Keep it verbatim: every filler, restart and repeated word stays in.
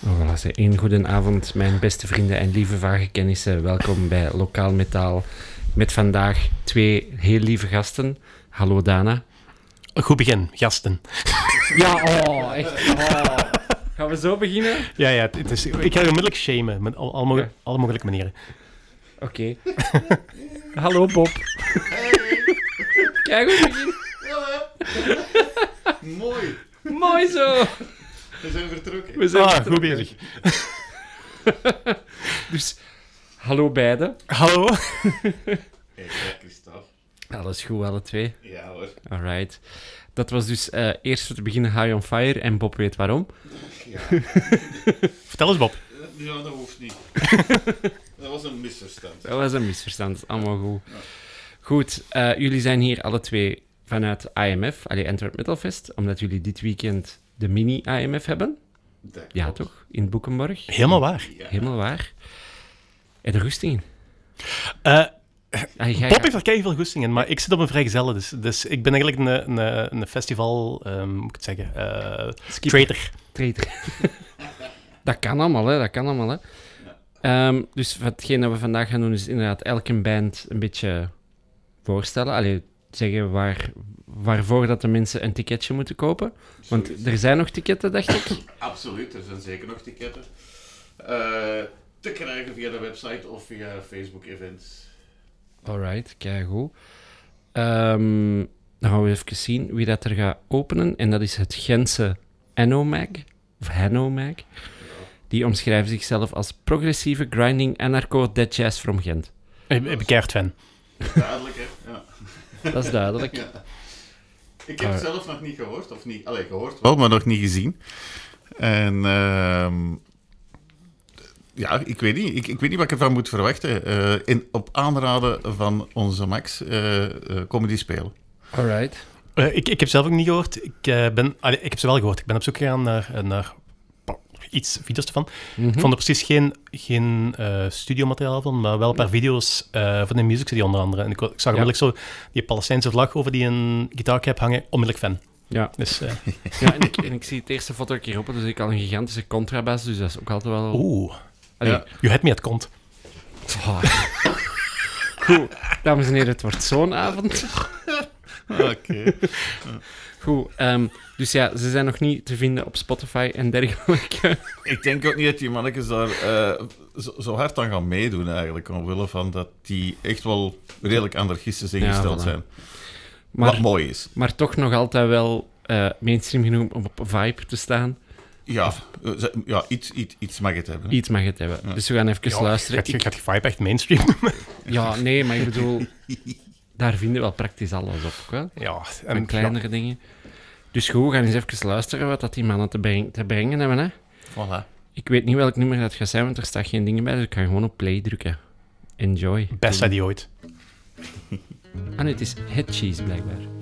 Oh, voilà, zeg. Een goede avond, mijn beste vrienden en lieve vage kennissen. Welkom bij Lokaal Metaal. Met vandaag twee heel lieve gasten. Hallo Dana. Goed begin, gasten. Ja, oh, echt. Oh. Gaan we zo beginnen? Ja, ja, het is, ik ga je onmiddellijk shamen, met al, al moge, Ja. alle mogelijke manieren. Oké. Okay. Hallo Bob. Hey. Kijk hoe begin. Mooi. Mooi zo. We zijn vertrokken. We zijn Ah, vertrokken. goed bezig. Dus, hallo beiden. Hallo. Hey, Christophe. Alles goed, alle twee. Ja hoor. Alright. Dat was dus uh, eerst te beginnen High on Fire en Bob weet waarom. Ja. Vertel eens, Bob. Ja, dat hoeft niet. Dat was een misverstand. Dat was een misverstand, allemaal goed. Ja. Goed, uh, jullie zijn hier alle twee vanuit I M F, allee, Antwerp Metal Fest, omdat jullie dit weekend de mini-I M F hebben. Dat Ja, klopt. toch? In Boekenborg. Helemaal waar. Ja. Helemaal waar. En de rusting. Uh, Ah, jij Bob heeft er keihard veel goesting in, maar ik zit op een vrijgezelle, dus, dus ik ben eigenlijk een, een, een festival, um, hoe moet ik het zeggen, uh, traitor. Traitor. Dat kan allemaal, hè. Dat kan allemaal, hè. Ja. Um, dus hetgeen dat we vandaag gaan doen, is inderdaad elke band een beetje voorstellen. Allee, zeggen waar, waarvoor dat de mensen een ticketje moeten kopen. Want Zoiets. er zijn nog ticketten, dacht ik. Absoluut, er zijn zeker nog ticketten. Uh, te krijgen via de website of via Facebook-events. Alright, keigoed. Um, dan gaan we even zien wie dat er gaat openen. En dat is het Gentse Enomag, of Henomag. Ja. Die omschrijven zichzelf als progressieve grinding anarcho dead jazz from Gent. Ik ben keihard fan. Duidelijk, hè? Ja. Dat is duidelijk. Ja. Ik heb Uh, het zelf nog niet gehoord, of niet... Allee, gehoord wel, maar nog niet gezien. En... Uh, Ja, ik weet niet. Ik, ik weet niet wat ik ervan moet verwachten. Uh, in, op aanraden van onze Max uh, uh, komen die spelen. Alright. Uh, ik, ik heb zelf ook niet gehoord. Ik, uh, ben, allee, ik heb ze wel gehoord. Ik ben op zoek gegaan naar, naar iets video's ervan. Mm-hmm. Ik vond er precies geen, geen uh, studiomateriaal van, maar wel een paar video's uh, van de Music City onder andere. En ik, ik zag onmiddellijk ja. zo die Palestijnse vlag over die een gitaarcap hangen. Onmiddellijk fan. Ja, dus, uh... ja en, ik, en ik zie het eerste foto een keer op, dus ik had een gigantische contrabas, dus dat is ook altijd wel... Oeh. Ja. You had me at kont. Oh. Goed, dames en heren, het wordt zo'n avond. Oké. Okay. Goed, um, dus ja, ze zijn nog niet te vinden op Spotify en dergelijke. Ik denk ook niet dat die mannetjes daar uh, zo, zo hard aan gaan meedoen, eigenlijk, omwille van dat die echt wel redelijk anarchistisch ingesteld ja, voilà. zijn. Maar, Wat mooi is. Maar toch nog altijd wel uh, mainstream genoeg om op Vibe te staan. Ja, ja iets, iets, iets mag het hebben. Hè? Iets mag het hebben. Ja. Dus we gaan even ja, luisteren. Gaat je, gaat je Vibe echt mainstream noemen? Ja, nee, maar ik bedoel... Daar vinden we wel praktisch alles op. Hè? Ja. En, en kleinere ja. dingen. Dus goed, we gaan eens even luisteren wat dat die mannen te, breng, te brengen hebben. Hè? Voilà. Ik weet niet welk nummer dat gaat zijn, want er staat geen dingen bij. Dus ik ga gewoon op play drukken. Enjoy. Best idee ooit. Ah nee, het is Head Cheese, blijkbaar.